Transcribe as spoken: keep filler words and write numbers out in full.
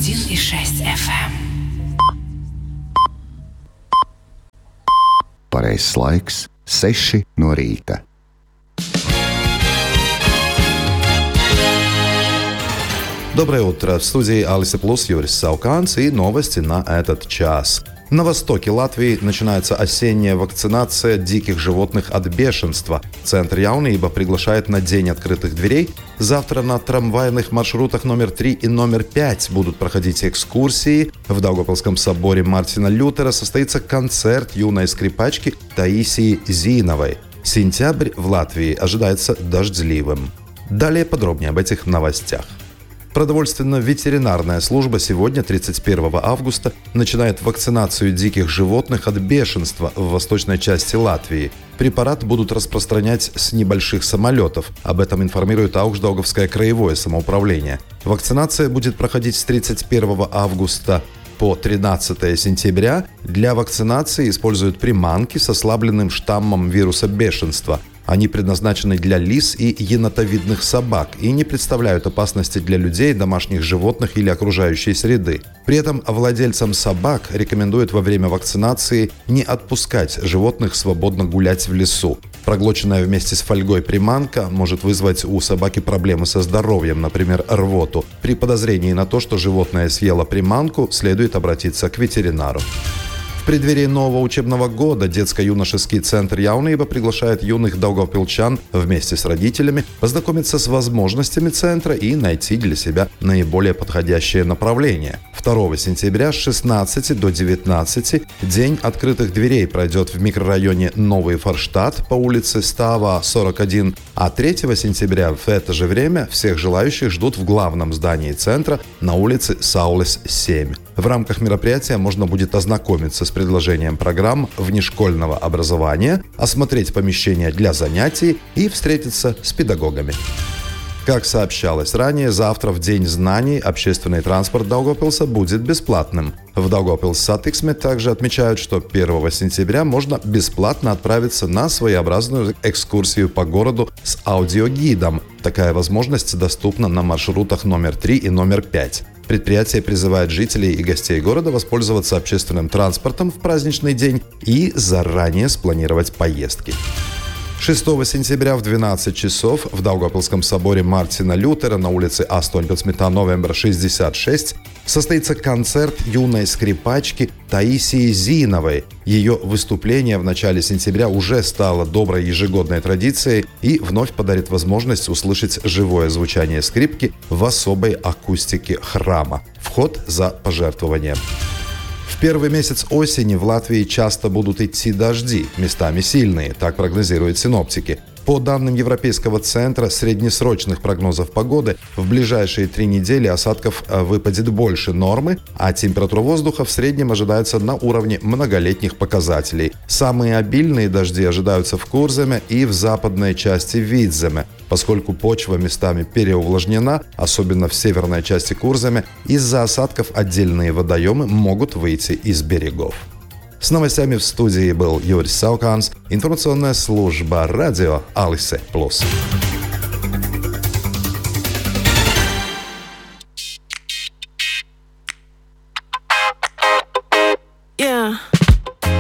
один и шесть эф эм. Pareizais laiks - seši no rīta. Доброе утро. В студии Алисе Плюс Юрис Сауканс и новости на этот час. На востоке Латвии начинается осенняя вакцинация диких животных от бешенства. Центр Jaunība приглашает на День открытых дверей. Завтра на трамвайных маршрутах номер три и номер пять будут проходить экскурсии. В Даугавпилском соборе Мартина Лютера состоится концерт юной скрипачки Таисии Зиновой. Сентябрь в Латвии ожидается дождливым. Далее подробнее об этих новостях. Продовольственно-ветеринарная служба сегодня, тридцать первого августа, начинает вакцинацию диких животных от бешенства в восточной части Латвии. Препарат будут распространять с небольших самолетов. Об этом информирует Аugstdaugovское краевое самоуправление. Вакцинация будет проходить с тридцать первого августа по тринадцатого сентября. Для вакцинации используют приманки с ослабленным штаммом вируса бешенства. Они предназначены для лис и енотовидных собак и не представляют опасности для людей, домашних животных или окружающей среды. При этом владельцам собак рекомендуют во время вакцинации не отпускать животных свободно гулять в лесу. Проглоченная вместе с фольгой приманка может вызвать у собаки проблемы со здоровьем, например, рвоту. При подозрении на то, что животное съело приманку, следует обратиться к ветеринару. В преддверии нового учебного года детско-юношеский центр Jaunība приглашает юных даугавпилчан вместе с родителями познакомиться с возможностями центра и найти для себя наиболее подходящее направление. второго сентября с шестнадцати до девятнадцати День открытых дверей пройдет в микрорайоне Новый Форштадт по улице Става, сорок один, а третьего сентября в это же время всех желающих ждут в главном здании центра на улице Саулес, семь. В рамках мероприятия можно будет ознакомиться с предложением программ внешкольного образования, осмотреть помещения для занятий и встретиться с педагогами. Как сообщалось ранее, завтра в День знаний общественный транспорт Даугавпилса будет бесплатным. В Даугавпилс Сатиксме также отмечают, что первого сентября можно бесплатно отправиться на своеобразную экскурсию по городу с аудиогидом. Такая возможность доступна на маршрутах номер три и номер пять. Предприятие призывает жителей и гостей города воспользоваться общественным транспортом в праздничный день и заранее спланировать поездки. шестого сентября в двенадцать часов в Даугавпилском соборе Мартина Лютера на улице astoņpadsmitā novembra шестьдесят шесть состоится концерт юной скрипачки Таисии Зиновой. Ее выступление в начале сентября уже стало доброй ежегодной традицией и вновь подарит возможность услышать живое звучание скрипки в особой акустике храма. Вход за пожертвованием. В первый месяц осени в Латвии часто будут идти дожди, местами сильные, так прогнозируют синоптики. По данным Европейского центра среднесрочных прогнозов погоды, в ближайшие три недели осадков выпадет больше нормы, а температура воздуха в среднем ожидается на уровне многолетних показателей. Самые обильные дожди ожидаются в Курземе и в западной части Видземе. Поскольку почва местами переувлажнена, особенно в северной части Курземе, из-за осадков отдельные водоемы могут выйти из берегов. С новостями в студии был Юрис Сауканс, информационная служба радио Алисе Плюс.